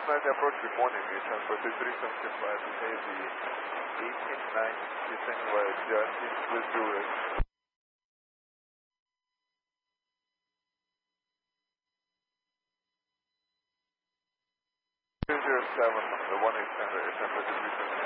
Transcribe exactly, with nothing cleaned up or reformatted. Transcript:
ninety approach, good morning. You transport three seventy-five, heavy eighteen nine, descending via G R C, please do it. two zero seven, the one eight center, transport three seventy-five.